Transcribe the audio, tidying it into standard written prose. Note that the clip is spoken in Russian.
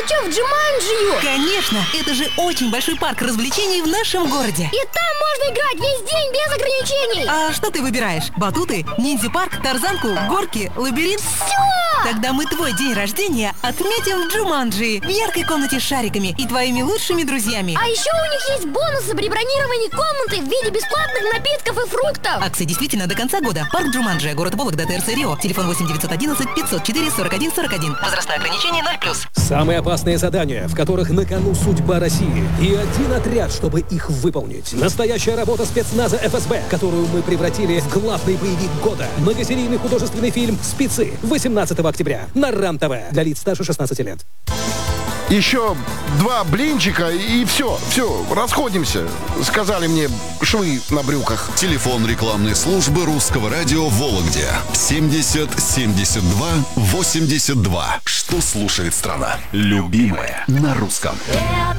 что, в Джуманджию? Конечно, это же очень большой парк развлечений в нашем городе. И там можно играть весь день без ограничений. А что ты выбираешь? Батуты, ниндзя-парк, тарзанку, горки, лабиринт? Все! Тогда мы твой день рождения отметим в Джуманджи, в яркой комнате с шариками и твоими лучшими друзьями. А еще у них есть бонусы при бронировании комнаты в виде бесплатных напитков и фруктов. Акция действительно до конца года. Парк Джуманджи, город Вологда, ТРЦ Рио. Телефон 8 911 504 41 41. Возрастное ограничение 0+. Самые опасные задания, в которых на кону судьба России. И один отряд, чтобы их выполнить. Настоящая работа спецназа ФСБ, которую мы превратили в главный боевик года. Многосерийный художественный фильм «Спецы» 18 октября на РАН-ТВ. Для лиц старше 16 лет. Еще 2 блинчика и все, расходимся. Сказали мне швы на брюках. Телефон рекламной службы Русского радио в Вологде. 70 72 82. Что слушает страна? Любимое на русском.